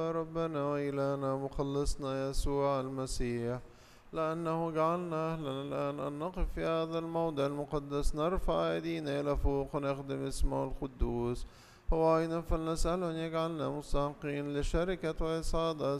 ربنا وإلهنا مخلصنا يسوع المسيح، لأنه جعلنا أهلا الآن أن نقف في هذا الموضع المقدس نرفع أيدينا إلى فوق ونخدم اسمه القدوس. هو أيضا فلنسأله أن يجعلنا مستحقين لشركة وإسعاد